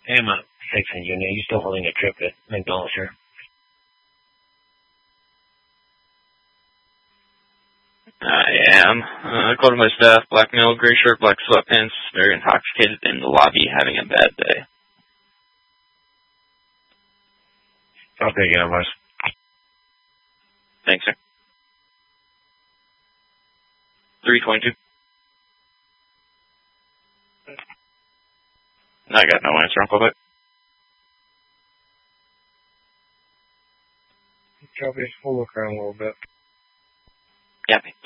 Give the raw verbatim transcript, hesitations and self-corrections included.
Hey, I'm a Sexton Junior You still holding a trip at McDonald's, sir? I am. Uh, I called my staff, black male, gray shirt, black sweatpants, very intoxicated in the lobby, having a bad day. Okay, yeah, boss. Thanks, sir. three twenty-two. I got no answer, Uncle Vic. Copy. We'll look around a little bit. Copy.